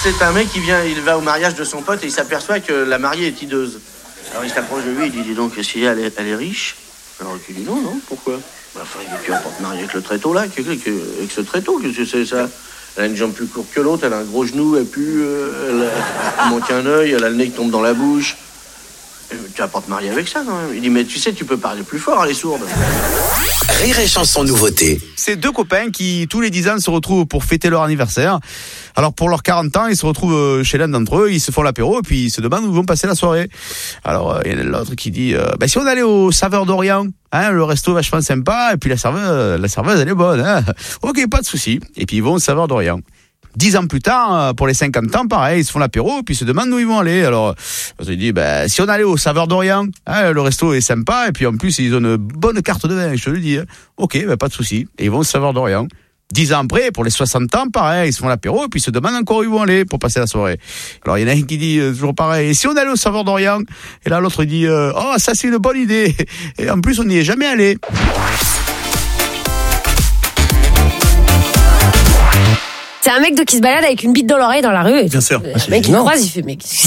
C'est un mec il va au mariage de son pote et il s'aperçoit que la mariée est hideuse. Alors il s'approche de lui, il dit, dis donc, si elle est riche? Alors il dit, non, pourquoi? Enfin, il dit, tu vas pas te marier avec le tréteau là, avec ce tréteau, qu'est-ce que c'est ça? Elle a une jambe plus courte que l'autre, elle a un gros genou, elle pue, elle manque un œil, elle a le nez qui tombe dans la bouche. Tu vas pas te marier avec ça quand même. Il dit, mais tu sais, tu peux parler plus fort, elle est sourde. Rire et chanson nouveauté. C'est deux copains qui, tous les 10 ans, se retrouvent pour fêter leur anniversaire. Alors, pour leurs 40 ans, ils se retrouvent chez l'un d'entre eux, ils se font l'apéro, et puis ils se demandent où ils vont passer la soirée. Alors, il y en a l'autre qui dit, si on allait au Saveur d'Orient, le resto vachement sympa, et puis la serveuse, elle est bonne, hein. Ok, pas de souci. Et puis ils vont au Saveur d'Orient. 10 ans plus tard, pour les 50 ans, pareil, ils se font l'apéro, puis ils se demandent où ils vont aller. Alors, ils disent, si on allait au Saveur d'Orient, le resto est sympa, et puis en plus, ils ont une bonne carte de vin, je te le dis. Ok, pas de souci. Et ils vont au Saveur d'Orient. 10 ans après, pour les 60 ans, pareil, ils se font l'apéro, et puis ils se demandent encore où ils vont aller pour passer la soirée. Alors, il y en a un qui dit, toujours pareil, et si on allait au Saveur d'Orient? Et là, l'autre dit, ça c'est une bonne idée. Et en plus, on n'y est jamais allé. C'est un mec qui se balade avec une bite dans l'oreille dans la rue. Bien sûr. Le mec, il croise, il fait, mais